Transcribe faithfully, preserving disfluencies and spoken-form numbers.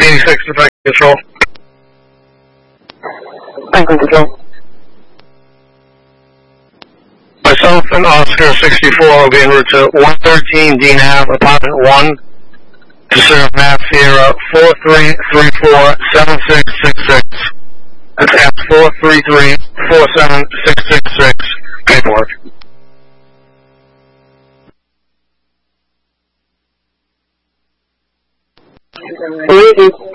eighty-six to Frank Control. Franklin Control. Myself and Oscar sixty-four will be en route to one thirteen Dean Ave, apartment one, to serve Mass Sierra four three three four seven six six six. That's F four three three four seven six six six. Paperwork. Waiting.